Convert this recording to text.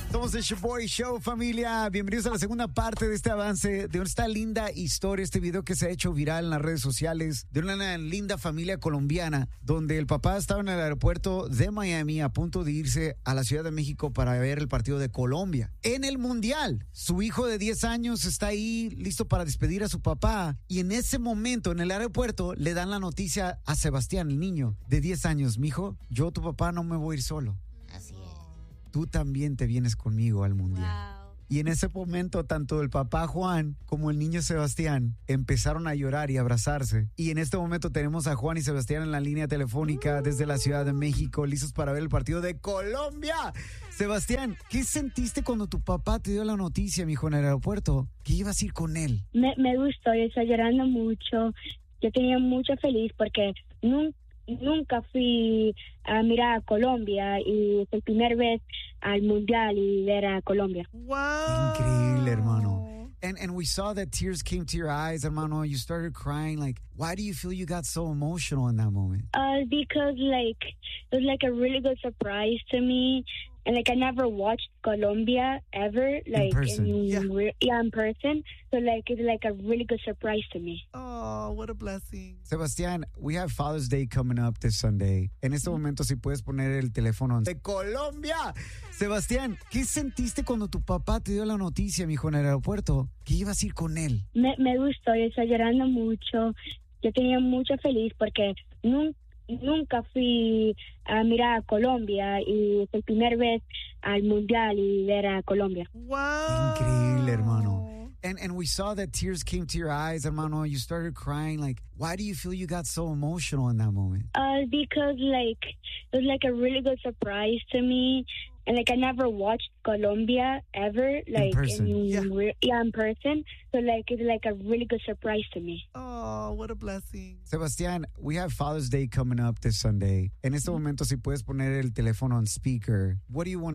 Somos el Shoboy Show, familia. Bienvenidos a la segunda parte de este avance de esta linda historia, este video que se ha hecho viral en las redes sociales de una linda familia colombiana donde el papá estaba en el aeropuerto de Miami a punto de irse a la Ciudad de México para ver el partido de Colombia en el Mundial. Su hijo de 10 años está ahí listo para despedir a su papá y en ese momento en el aeropuerto le dan la noticia a Sebastián, el niño de 10 años. Mijo, yo, tu papá, no me voy a ir solo. Así es. Tú también te vienes conmigo al Mundial. Wow. Y en ese momento, tanto el papá Juan como el niño Sebastián empezaron a llorar y abrazarse. Y en este momento tenemos a Juan y Sebastián en la línea telefónica desde la Ciudad de México, listos para ver el partido de Colombia. Sebastián, ¿qué sentiste cuando tu papá te dio la noticia, mijo, en el aeropuerto, que ibas a ir con él? Me gustó, yo estaba llorando mucho. Yo tenía mucho feliz porque nunca fui a mirar a Colombia y es la primera vez al Mundial y ver a Colombia. Wow. Increíble, hermano. And we saw that tears came to your eyes, hermano. You started crying. Like, why do you feel you got so emotional in that moment? Because it was like a really good surprise to me. And I never watched Colombia ever, In person. in person. So it's like a really good surprise to me. Oh, what a blessing. Sebastián, we have Father's Day coming up this Sunday. En este momento, si puedes poner el teléfono de Colombia. Sebastián, ¿qué sentiste cuando tu papá te dio la noticia, mijo, en el aeropuerto, que ibas a ir con él? Me gustó, yo estaba llorando mucho. Yo tenía mucho feliz porque nunca fui a mirar a Colombia y es la primera vez al Mundial y ver a Colombia. Wow. Increíble, hermano. And we saw that tears came to your eyes, hermano. You started crying. Like, why do you feel you got so emotional in that moment? Because it was like a really good surprise to me. And I never watched Colombia ever, In person. in person. So it's like a really good surprise to me. Oh, what a blessing. Sebastián, we have Father's Day coming up this Sunday. En este momento, si puedes poner el teléfono on speaker. What do you want